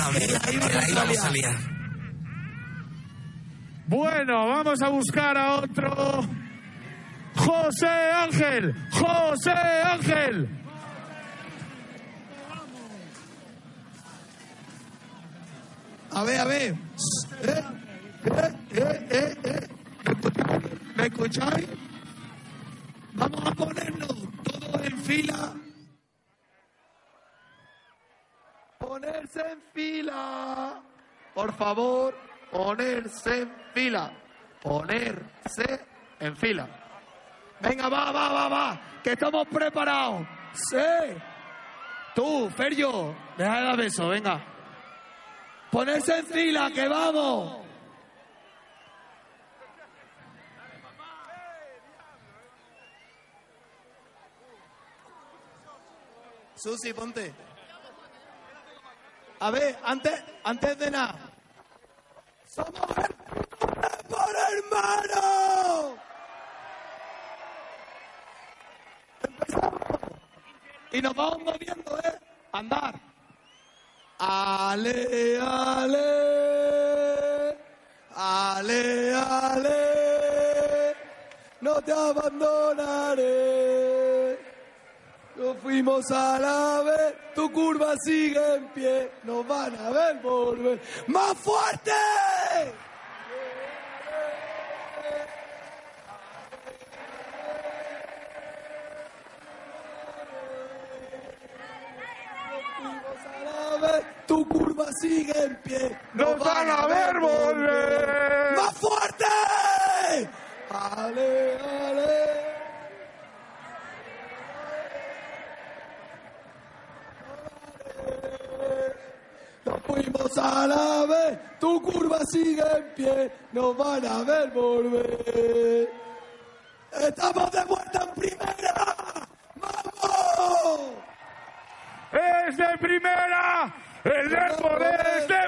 vamos a liar. Bueno, vamos a buscar a otro. José Ángel. José Ángel. A ver. ¿Me escucháis? Vamos a ponernos todos en fila. Ponerse en fila. Por favor, ponerse en fila. Ponerse en fila. Venga, va. Que estamos preparados. Sí. Tú, Ferjo, deja de dar beso, venga. Ponerse en fila, que vamos. Susi, ponte. A ver, antes de nada. ¡Somos por hermano! Empezamos. Y nos vamos moviendo, Andar. Ale, ale. Ale, ale. No te abandonaré. Nos fuimos a la vez, tu curva sigue en pie, nos van a ver volver. ¡Más fuerte! Nos fuimos a la vez, tu curva sigue en pie, ¡Nos van a ver volver! ¡Más fuerte! ¡Ale, ale! Nos fuimos a la vez, tu curva sigue en pie, nos van a ver volver. ¡Estamos de vuelta en primera! ¡Vamos! ¡Es de primera! ¡El Depor es de